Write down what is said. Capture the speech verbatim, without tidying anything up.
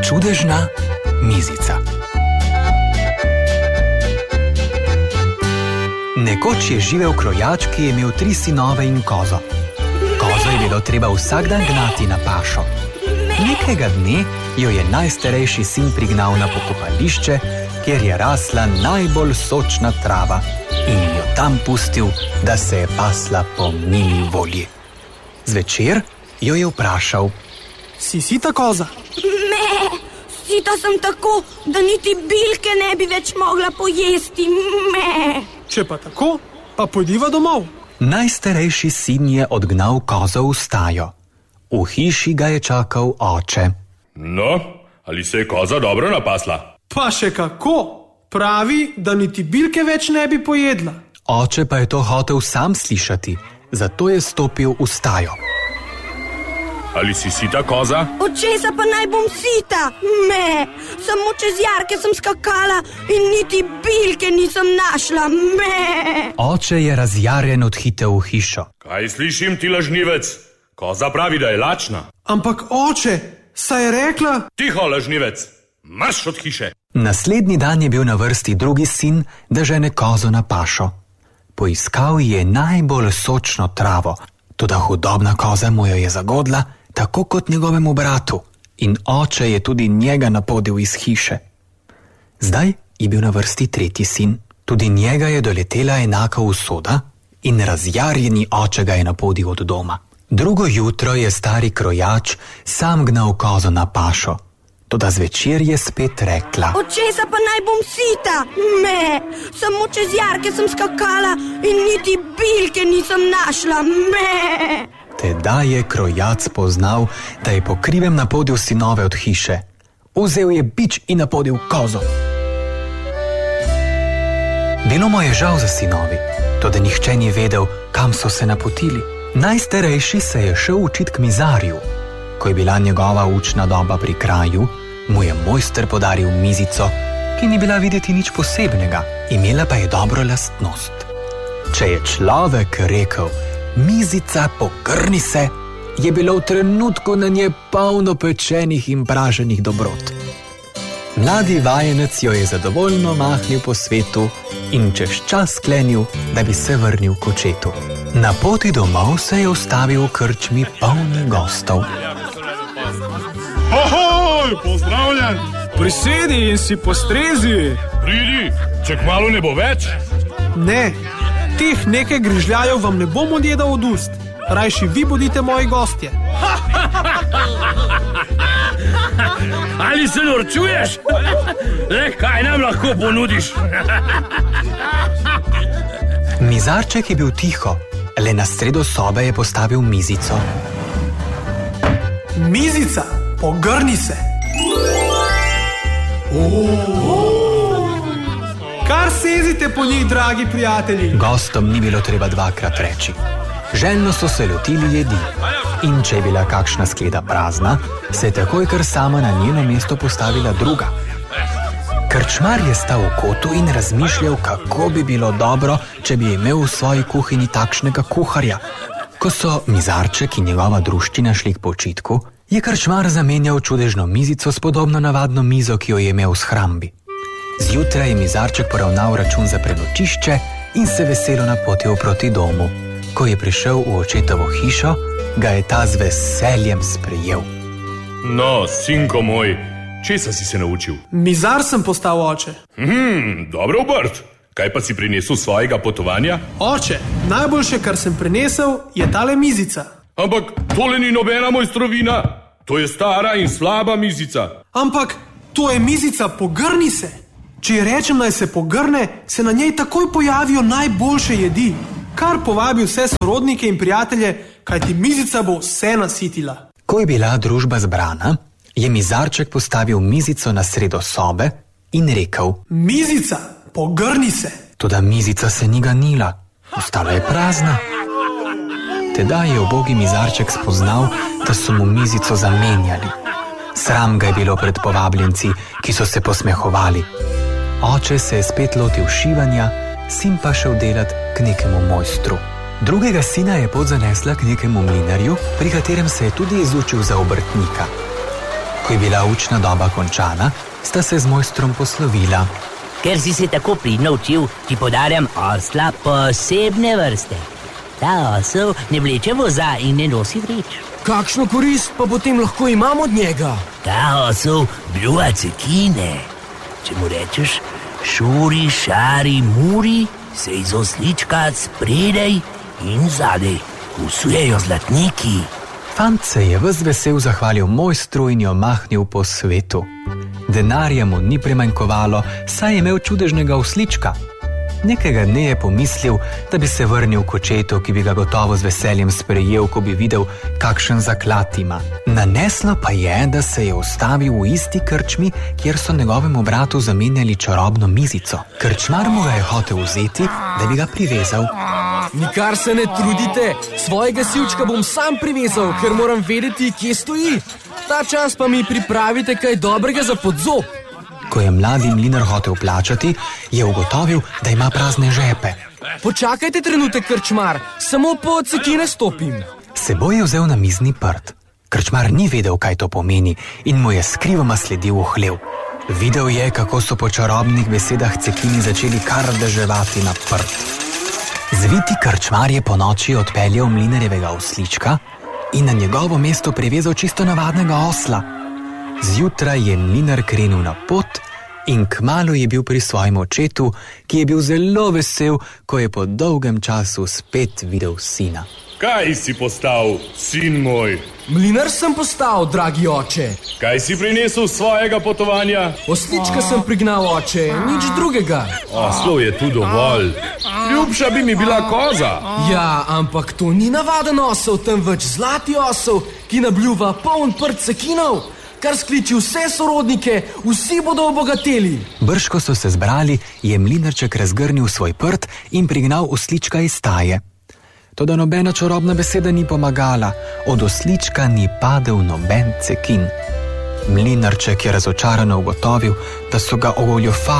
Čudežna mizica. Nekoč je živel krojač, ki je imel tri sinove in kozo. Kozo je bilo treba vsak dan gnati na pašo. Nekega dne jo je najstarejši sin prignal na pokopališče, kjer je rasla najbolj sočna trava, in jo tam pustil, da se je pasla po mili volji. Zvečer jo je vprašal: Si sita, koza? Me, sita sem tako, da niti bilke ne bi več mogla pojesti. Me. Če pa tako, pa pojdiva domov. Najstarejši sin je odgnal kozo v stajo. V hiši ga je čakal oče. No, ali se je koza dobro napasla? Pa še kako? Pravi, da niti bilke več ne bi pojedla. Oče pa je to hotel sam slišati, zato je stopil v stajo. Ali si sita, koza? Od česa pa naj bom sita? Me, samo čez jarke sem skakala in niti bilke nisem našla. Me. Oče je razjarjen odhitel v hišo. Kaj slišim, ti lažnivec? Koza pravi, da je lačna. Ampak oče, saj je rekla... Tiho, lažnivec, marš od hiše. Naslednji dan je bil na vrsti drugi sin, da žene kozo na pašo. Poiskal je najbolj sočno travo, toda hudobna koza mu jo je zagodla, tako kot njegovemu bratu, in oče je tudi njega napodil iz hiše. Zdaj je bil na vrsti tretji sin, tudi njega je doletela enaka usoda in razjarjeni oče ga je napodil od doma. Drugo jutro je stari krojač sam gnal kozo na pašo, toda zvečer je spet rekla: Od česa pa naj bom sita? Me, samo čez jarke sem skakala in niti bilke nisem našla. Me. Tedaj je krojac spoznal, da je po krivem napodil sinove od hiše. Vzel je bič in napodil kozo. Bilo mu je žal za sinovi, toda nihče ni vedel, kam so se napotili. Najstarejši se je šel učit k mizarju. Ko je bila njegova učna doba pri kraju, mu je mojster podaril mizico, ki ni bila videti nič posebnega, imela pa je dobro lastnost. Če je človek rekel: Mizica, pogrni se, je bilo v trenutku na nje polno pečenih in praženih dobrot. Mladi vajenec jo je zadovoljno mahnil po svetu in čez čas sklenil, da bi se vrnil k očetu. Na poti domov se je ustavil v krčmi polni gostov. Ohoj, pozdravljen! Prisedi in si postrezi. Pridi, če kmalu ne bo več. Ne, teh nekaj grižljajev vam ne bom odjedal od ust. Rajši vi bodite moji gostje. Ali se norčuješ? Le, kaj nam lahko ponudiš? Mizarček je bil tiho, le na sredo sobe je postavil mizico. Mizica, pogrni se. Kar sezite po njih, dragi prijatelji. Gostom ni bilo treba dvakrat reči. Željno so se lotili jedi. In če je bila kakšna skleda prazna, se je takoj kar sama na njeno mesto postavila druga. Krčmar je stal v kotu in razmišljal, kako bi bilo dobro, če bi imel v svoji kuhinji takšnega kuharja. Ko so Mizarček in njegova druščina šli k počitku, je krčmar zamenjal čudežno mizico s podobno navadno mizo, ki jo je imel v shrambi. Zjutraj je Mizarček poravnal račun za prenočišče in se veselo napotil proti domu. Ko je prišel v očetovo hišo, ga je ta z veseljem sprejel. No, sinko moj, česa si se naučil? Mizar sem postal, oče. Hmm, dobro obrt. Kaj pa si prinesel svojega potovanja? Oče, najboljše, kar sem prinesel, je tale mizica. Ampak tole ni nobena mojstrovina. To je stara in slaba mizica. Ampak to je mizica, pogrni se. Če ji rečem, naj se pogrne, se na njej takoj pojavijo najboljše jedi. Kar povabi vse sorodnike in prijatelje, kajti mizica bo vse nasitila. Ko je bila družba zbrana, je Mizarček postavil mizico na sredo sobe in rekel: Mizica, pogrni se. Toda mizica se ni ganila, ostala je prazna. Tedaj je ubogi Mizarček spoznal, da so mu mizico zamenjali. Sram ga je bilo pred povabljenci, ki so se posmehovali. Oče se je spet lotil šivanja, sin pa šel delat k nekemu mojstru. Drugega sina je pot zanesla k nekemu mlinarju, pri katerem se je tudi izučil za obrtnika. Ko je bila učna doba končana, sta se z mojstrom poslovila. Ker si se tako pridno učil, ti podarjam osla posebne vrste. Ta osel ne vleče voza in ne nosi vreč. Kakšno korist pa potem lahko imam od njega? Ta osel bljuva cekine. Če mu rečeš šuri, šari, muri, se iz oslička spredaj in zadej usujejo zlatniki. Fant se je ves vesel zahvalil mojstru in jo mahnil po svetu. Denarja mu ni premanjkovalo, saj je imel čudežnega oslička. Nekega dne je pomislil, da bi se vrnil k očetu, ki bi ga gotovo z veseljem sprejel, ko bi videl, kakšen zaklad ima. Naneslo pa je, da se je ustavil v isti krčmi, kjer so njegovemu bratu zamenjali čarobno mizico. Krčmar mu ga je hotel vzeti, da bi ga privezal. Nikar se ne trudite, svojega silčka bom sam privezal, ker moram vedeti, kje stoji. Ta čas pa mi pripravite kaj dobrega za podzob. Ko je mladi mlinar hotel plačati, je ugotovil, da ima prazne žepe. Počakajte trenutek, krčmar, samo po cekine stopim. Seboj je vzel namizni prt. Krčmar ni vedel, kaj to pomeni, in mu je skrivoma sledil v hlev. Videl je, kako so po čarobnih besedah cekini začeli kar deževati na prt. Zviti krčmar je po noči odpeljal mlinarjevega oslička in na njegovo mesto privezal čisto navadnega osla. Zjutraj je mlinar krenil na pot in kmalu je bil pri svojem očetu, ki je bil zelo vesel, ko je po dolgem času spet videl sina. Kaj si postal, sin moj? Mlinar sem postal, dragi oče. Kaj si prinesel svojega potovanja? Oslička sem prignal, oče, nič drugega. Oslov je tu dovolj. Ljubša bi mi bila koza. Ja, ampak to ni navaden osel, temveč zlati osel, ki nabljuva poln prt cekinov, kar skliči vse sorodnike, vsi bodo obogateli. Brž ko so se zbrali, je mlinarček razgrnil svoj prt in prignal oslička iz staje. Toda nobena čarobna beseda ni pomagala, od oslička ni padel noben cekin. Mlinarček je razočarano ugotovil, da so ga ogoljufali